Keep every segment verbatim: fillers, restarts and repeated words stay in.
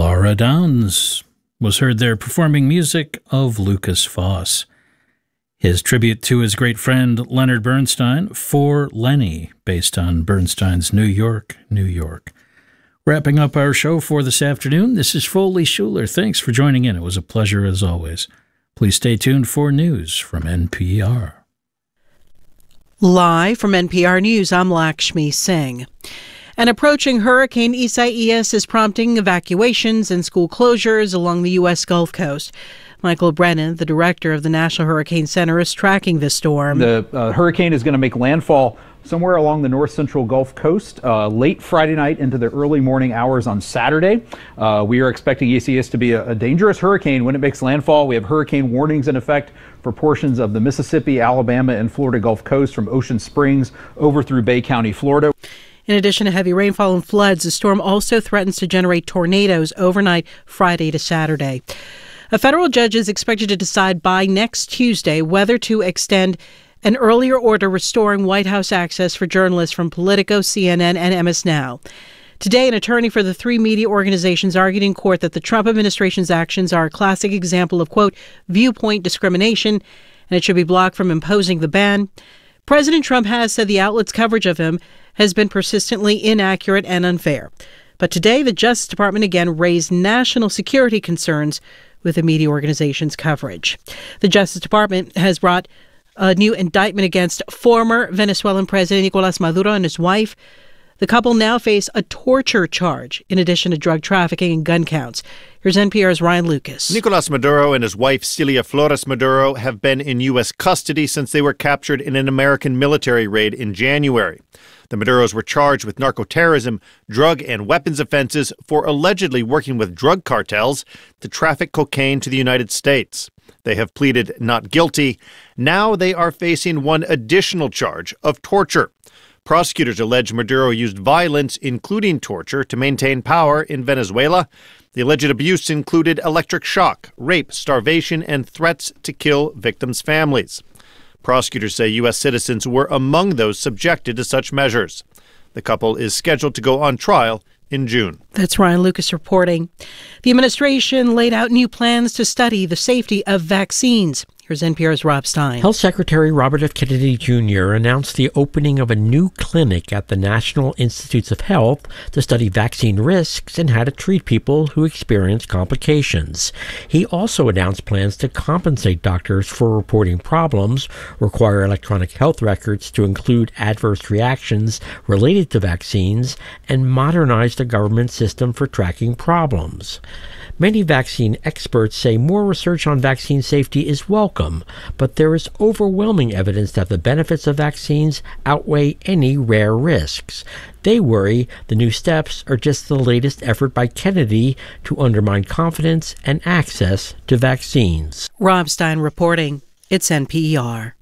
Laura Downs was heard there performing music of Lucas Foss. His tribute to his great friend Leonard Bernstein, For Lenny, based on Bernstein's New York, New York. Wrapping up our show for this afternoon, this is Foley Schuler. Thanks for joining in. It was a pleasure as always. Please stay tuned for news from N P R. Live from N P R News, I'm Lakshmi Singh. An approaching Hurricane Isaias is prompting evacuations and school closures along the U S Gulf Coast. Michael Brennan, the director of the National Hurricane Center, is tracking the storm. The uh, hurricane is going to make landfall somewhere along the north central Gulf Coast uh, late Friday night into the early morning hours on Saturday. Uh, we are expecting Isaias to be a, a dangerous hurricane when it makes landfall. We have hurricane warnings in effect for portions of the Mississippi, Alabama, and Florida Gulf Coast from Ocean Springs over through Bay County, Florida. In addition to heavy rainfall and floods, the storm also threatens to generate tornadoes overnight Friday to Saturday. A federal judge is expected to decide by next Tuesday whether to extend an earlier order restoring White House access for journalists from Politico, C N N, and M S Now. Today, an attorney for the three media organizations argued in court that the Trump administration's actions are a classic example of, quote, viewpoint discrimination, and it should be blocked from imposing the ban. President Trump has said the outlet's coverage of him has been persistently inaccurate and unfair. But today, the Justice Department again raised national security concerns with the media organization's coverage. The Justice Department has brought a new indictment against former Venezuelan President Nicolás Maduro and his wife. The couple now face a torture charge in addition to drug trafficking and gun counts. Here's N P R's Ryan Lucas. Nicolás Maduro and his wife Celia Flores Maduro have been in U S custody since they were captured in an American military raid in January. The Maduros were charged with narcoterrorism, drug and weapons offenses for allegedly working with drug cartels to traffic cocaine to the United States. They have pleaded not guilty. Now they are facing one additional charge of torture. Prosecutors allege Maduro used violence, including torture, to maintain power in Venezuela. The alleged abuse included electric shock, rape, starvation, and threats to kill victims' families. Prosecutors say U S citizens were among those subjected to such measures. The couple is scheduled to go on trial in June. That's Ryan Lucas reporting. The administration laid out new plans to study the safety of vaccines. Here's N P R's Rob Stein. Health Secretary Robert F. Kennedy Junior announced the opening of a new clinic at the National Institutes of Health to study vaccine risks and how to treat people who experience complications. He also announced plans to compensate doctors for reporting problems, require electronic health records to include adverse reactions related to vaccines, and modernize the government system for tracking problems. Many vaccine experts say more research on vaccine safety is welcome, but there is overwhelming evidence that the benefits of vaccines outweigh any rare risks. They worry the new steps are just the latest effort by Kennedy to undermine confidence and access to vaccines. Rob Stein reporting. It's N P R.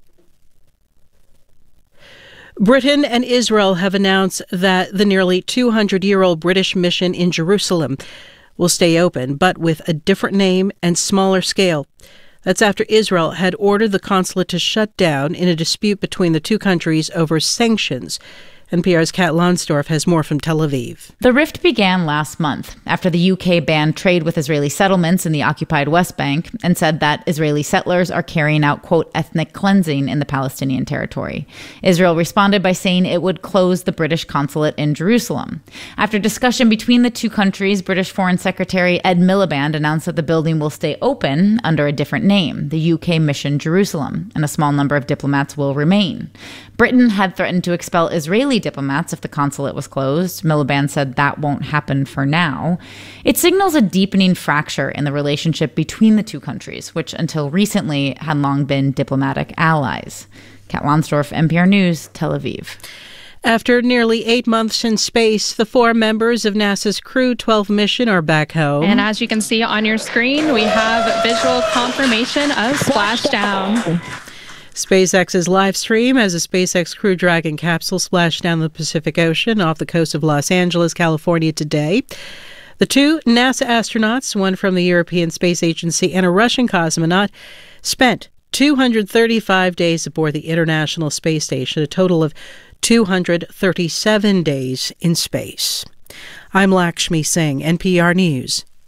Britain and Israel have announced that the nearly two hundred year old British mission in Jerusalem will stay open, but with a different name and smaller scale. That's after Israel had ordered the consulate to shut down in a dispute between the two countries over sanctions. N P R's Kat Lonsdorf has more from Tel Aviv. The rift began last month after the U K banned trade with Israeli settlements in the occupied West Bank and said that Israeli settlers are carrying out, quote, ethnic cleansing in the Palestinian territory. Israel responded by saying it would close the British consulate in Jerusalem. After discussion between the two countries, British Foreign Secretary Ed Miliband announced that the building will stay open under a different name, the U K Mission Jerusalem, and a small number of diplomats will remain. Britain had threatened to expel Israeli diplomats if the consulate was closed. Miliband said that won't happen for now. It signals a deepening fracture in the relationship between the two countries, which until recently had long been diplomatic allies. Kat Lonsdorf, N P R News, Tel Aviv. After nearly eight months in space, the four members of NASA's Crew twelve mission are back home. And as you can see on your screen, we have visual confirmation of splashdown. SpaceX's live stream as a SpaceX Crew Dragon capsule splashed down the Pacific Ocean off the coast of Los Angeles, California today. The two NASA astronauts, one from the European Space Agency and a Russian cosmonaut, spent two hundred thirty-five days aboard the International Space Station, a total of two hundred thirty-seven days in space. I'm Lakshmi Singh, N P R News,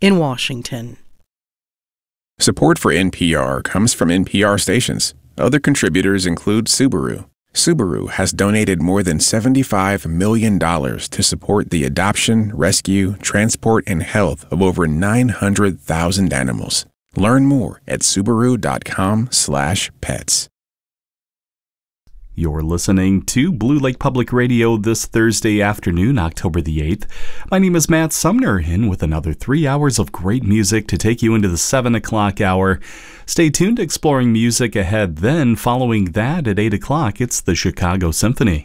in Washington. Support for N P R comes from N P R stations. Other contributors include Subaru. Subaru has donated more than seventy-five million dollars to support the adoption, rescue, transport, and health of over nine hundred thousand animals. Learn more at Subaru.com slash pets. You're listening to Blue Lake Public Radio this Thursday afternoon, October the eighth. My name is Matt Sumner, in with another three hours of great music to take you into the seven o'clock hour. Stay tuned to Exploring Music ahead. Then, following that at eight o'clock, it's the Chicago Symphony.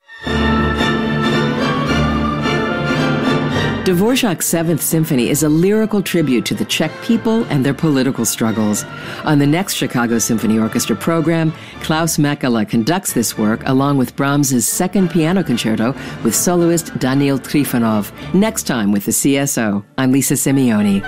Dvorak's Seventh Symphony is a lyrical tribute to the Czech people and their political struggles. On the next Chicago Symphony Orchestra program, Klaus Mäkelä conducts this work along with Brahms's Second Piano Concerto with soloist Daniil Trifonov. Next time with the C S O, I'm Lisa Simeoni.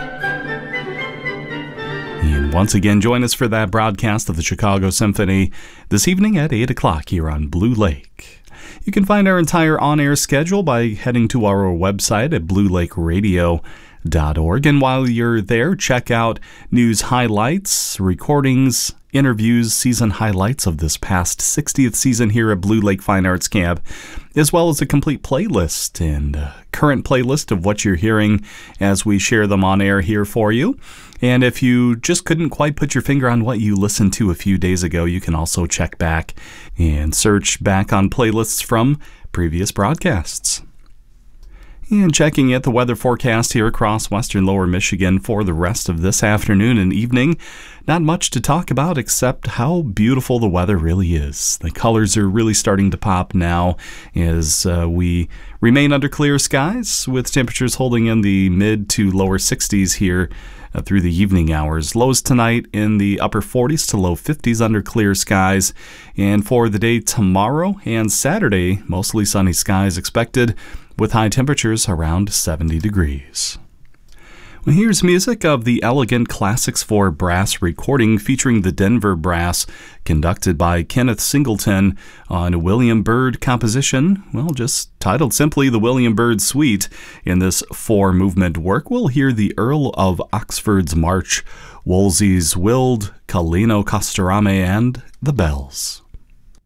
And once again, join us for that broadcast of the Chicago Symphony this evening at eight o'clock here on Blue Lake. You can find our entire on-air schedule by heading to our website at blue lake radio dot org. And while you're there, check out news highlights, recordings, interviews, season highlights of this past sixtieth season here at Blue Lake Fine Arts Camp, as well as a complete playlist and uh, current playlist of what you're hearing as we share them on air here for you. And if you just couldn't quite put your finger on what you listened to a few days ago, you can also check back and search back on playlists from previous broadcasts. And checking at the weather forecast here across western lower Michigan for the rest of this afternoon and evening. Not much to talk about except how beautiful the weather really is. The colors are really starting to pop now as uh, we remain under clear skies with temperatures holding in the mid to lower sixties here uh, through the evening hours. Lows tonight in the upper forties to low fifties under clear skies. And for the day tomorrow and Saturday, mostly sunny skies expected, with high temperatures around seventy degrees. Well, here's music of the Elegant Classics for Brass recording featuring the Denver Brass, conducted by Kenneth Singleton on a William Byrd composition, well, just titled simply the William Byrd Suite. In this four-movement work, we'll hear the Earl of Oxford's March, Wolsey's Wild, Calino Castorame, and the Bells.